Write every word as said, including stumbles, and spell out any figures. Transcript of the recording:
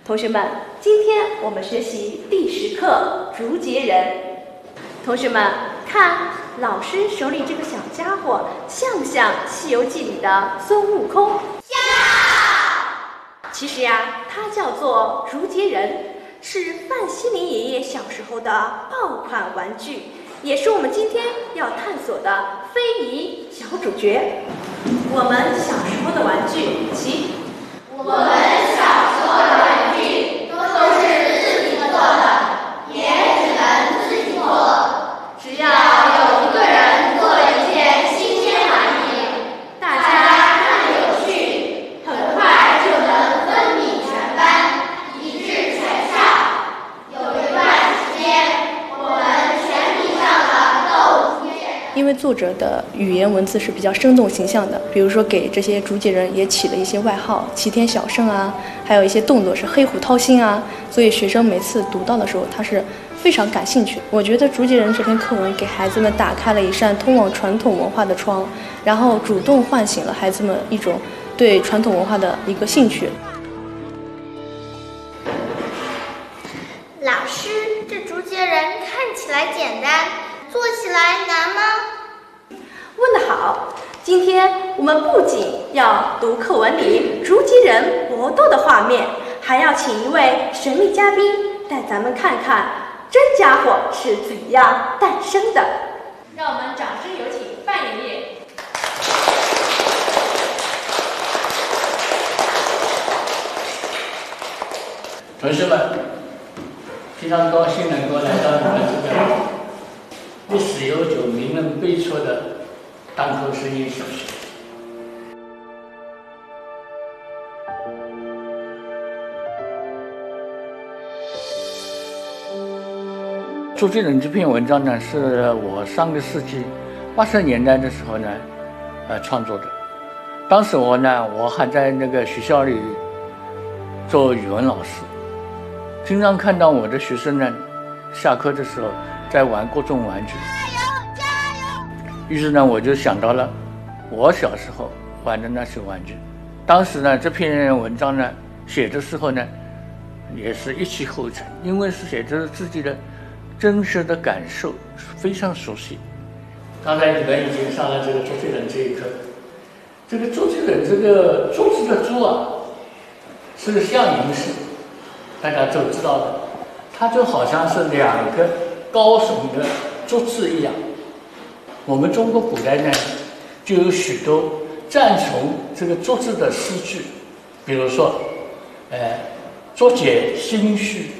同学们，今天我们学习第十课竹节人。同学们，看老师手里这个小家伙，像不像《西游记》里的孙悟空？像。其实呀，它叫做竹节人，是范希林爷爷小时候的爆款玩具，也是我们今天要探索的非遗小主角。我们小时候的玩具，其我们小时候的玩具都是自己做的，也只能自己做。只要有一个人做了一件新鲜玩意，大家看有趣，很快就能分米全班，一致全上。有一段时间，我们全迷上了斗竹节人。 因为作者的语言文字是比较生动形象的，比如说给这些竹节人也起了一些外号，齐天小圣啊，还有一些动作是黑虎掏心啊，所以学生每次读到的时候，他是非常感兴趣。我觉得竹节人这篇课文给孩子们打开了一扇通往传统文化的窗，然后主动唤醒了孩子们一种对传统文化的一个兴趣。 老师，这竹节人看起来简单，做起来难吗？ 问得好！今天我们不仅要读课文里竹节人搏斗的画面，还要请一位神秘嘉宾带咱们看看真家伙是怎样诞生的。让我们掌声有请范爷爷。 同学们，非常高兴能够来到你们这个历史悠久、名人辈出的荡口实验小学。竹节人这篇文章呢，是我上个世纪八十年代的时候呢，呃创作的。当时我呢，我还在那个学校里做语文老师，经常看到我的学生呢，下课的时候在玩各种玩具。于是呢，我就想到了我小时候玩的那些玩具。当时呢，这篇文章呢写的时候呢，也是一气呵成，因为是写的自己的真实的感受，非常熟悉。刚才你们已经上了这个竹节人这一课，这个竹节人这个竹子的竹啊，是个象形式，大家都知道的，它就好像是两个高耸的竹子一样。我们中国古代呢，就有许多赞颂这个竹子的诗句，比如说，呃，竹节心绪，